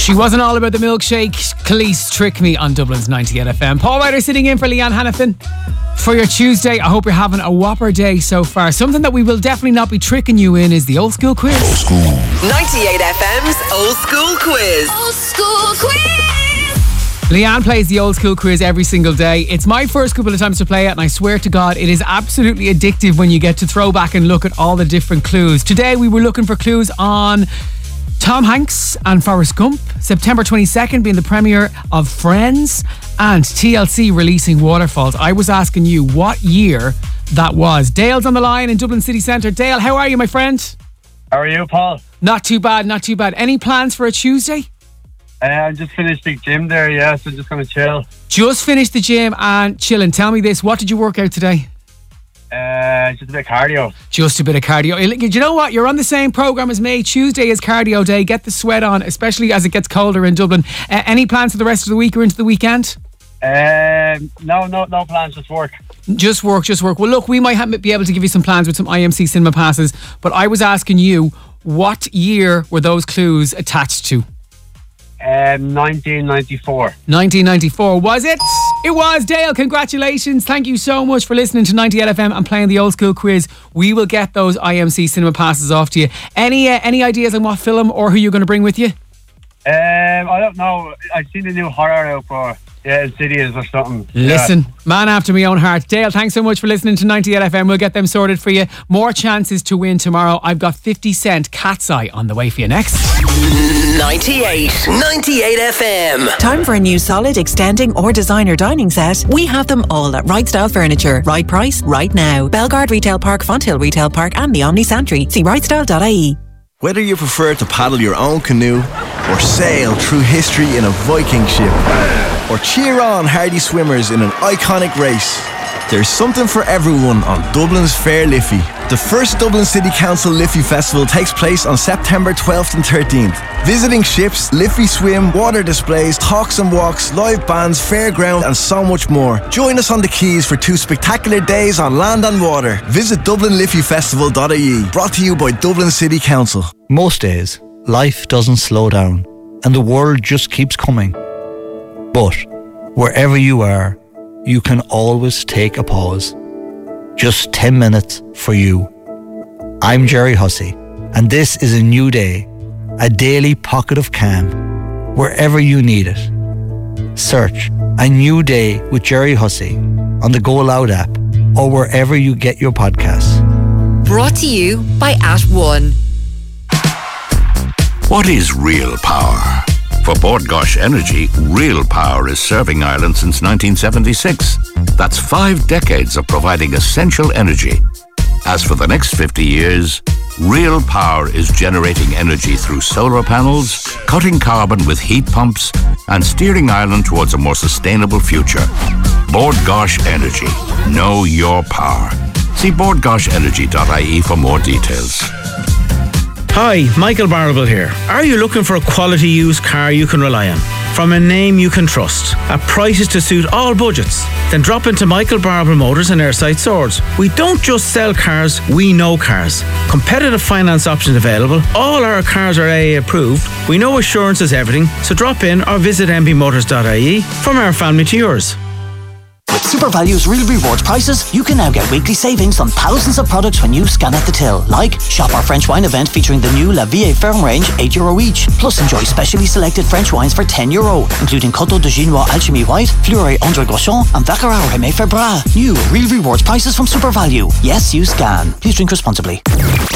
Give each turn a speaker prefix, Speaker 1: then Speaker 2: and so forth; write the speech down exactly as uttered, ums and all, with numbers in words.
Speaker 1: She wasn't all about the milkshake. Khalees, Trick Me on Dublin's ninety-eight F M. Paul Ryder sitting in for Leanne Hannafin for your Tuesday. I hope you're having a whopper day so far. Something that we will definitely not be tricking you in is the old school quiz.
Speaker 2: Old school.
Speaker 3: ninety-eight F M's Old School Quiz. Old School Quiz.
Speaker 1: Leanne plays the old school quiz every single day. It's my first couple of times to play it, and I swear to God, it is absolutely addictive when you get to throw back and look at all the different clues. Today we were looking for clues on Tom Hanks and Forrest Gump, September twenty-second being the premiere of Friends, and T L C releasing Waterfalls. I was asking you what year that was. Dale's on the line in Dublin City Centre. Dale, how are you, my friend?
Speaker 4: How are you, Paul?
Speaker 1: Not too bad, not too bad. Any plans for a Tuesday?
Speaker 4: Uh, I just finished the gym there, yeah, so just going to chill.
Speaker 1: Just finished the gym and chilling. Tell me this, what did you work out today?
Speaker 4: Uh, just a bit of cardio.
Speaker 1: Just a bit of cardio. Do you know what? You're on the same programme as me. Tuesday is cardio day. Get the sweat on, especially as it gets colder in Dublin. Uh, any plans for the rest of the week or into the weekend?
Speaker 4: Um, no, no, no plans, just work.
Speaker 1: Just work, just work. Well, look, we might have, be able to give you some plans with some I M C cinema passes, but I was asking you, what year were those clues attached to?
Speaker 4: Um, nineteen ninety-four.
Speaker 1: nineteen ninety-four, was it? It was. Dale, congratulations. Thank you so much for listening to ninety-eight F M and playing the old school quiz. We will get those I M C cinema passes off to you. Any uh, any ideas on what film or who you're going to bring with you?
Speaker 4: Um, I don't know. I've seen the new horror out for yeah, Insidious or something.
Speaker 1: Listen,
Speaker 4: yeah.
Speaker 1: Man after my own heart. Dale, thanks so much for listening to ninety-eight F M. We'll get them sorted for you. More chances to win tomorrow. I've got fifty cent Cat's Eye on the way for you next.
Speaker 3: ninety-eight. ninety-eight F M.
Speaker 5: Time for a new solid, extending or designer dining set? We have them all at Right Style Furniture. Right price, right now. Bellegarde Retail Park, Fonthill Retail Park and the Omni Santry. See right style dot I E.
Speaker 6: Whether you prefer to paddle your own canoe or sail through history in a Viking ship or cheer on hardy swimmers in an iconic race, there's something for everyone on Dublin's Fair Liffey. The first Dublin City Council Liffey Festival takes place on September twelfth and thirteenth. Visiting ships, Liffey swim, water displays, talks and walks, live bands, fairground and so much more. Join us on the quays for two spectacular days on land and water. Visit dublin liffey festival dot I E. Brought to you by Dublin City Council.
Speaker 7: Most days, life doesn't slow down and the world just keeps coming. But wherever you are, you can always take a pause. Just ten minutes for you. I'm Jerry Hussey, and this is a new day, a daily pocket of calm, wherever you need it. Search A New Day with Jerry Hussey on the Go Loud app or wherever you get your podcasts.
Speaker 3: Brought to you by At One.
Speaker 2: What is real power? For Bord Gáis Energy, real power is serving Ireland since nineteen seventy-six. That's five decades of providing essential energy. As for the next fifty years, real power is generating energy through solar panels, cutting carbon with heat pumps, and steering Ireland towards a more sustainable future. Bord Gáis Energy. Know your power. See bord gáis energy dot I E for more details.
Speaker 8: Hi, Michael Barrable here. Are you looking for a quality used car you can rely on? From a name you can trust, at prices to suit all budgets? Then drop into Michael Barrable Motors in Airside Swords. We don't just sell cars, we know cars. Competitive finance options available. All our cars are A A approved. We know assurance is everything, so drop in or visit m b motors dot I E. From our family to yours.
Speaker 9: With SuperValue's real rewards prices, you can now get weekly savings on thousands of products when you scan at the till. Like, shop our French wine event featuring the new La Vie Ferme range, eight euro each. Plus enjoy specially selected French wines for ten euro, including Côteau de Ginois Alchimie White, Fleury André Gauchon and Baccarat Rémy Ferbrat. New real rewards prices from SuperValu. Yes, you scan. Please drink responsibly.